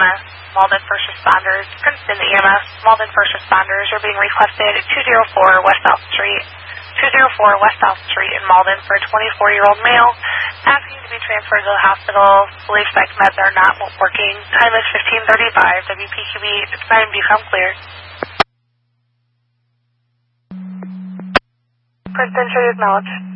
EMS, Malden First Responders, Princeton EMS, Malden First Responders are being requested at 204 West South Street. 204 West South Street in Malden for a 24-year-old male asking to be transferred to the hospital. Belief psych meds are not working. Time is 15:35. WPQB, it's 9B, come clear. Princeton should acknowledge.